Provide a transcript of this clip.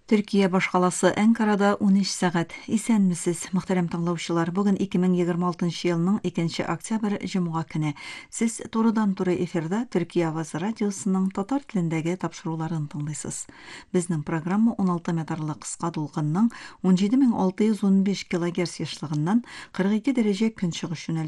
Төркия башкаласы Анкарада 13 сәгать. Исәнмесез, мөхтәрәм тыңлаучылар. Бүген 2026 елның 2 октябрь җомга көне. Сез турыдан-туры эфирда Төркия Аваз радиосының татар телендәге тапшыруларын тыңлыйсыз. Безнең программа 16 метрлы кыска дулкынның 17615 кГц яшьлегеннән 42 дәрәҗә көнчыгыш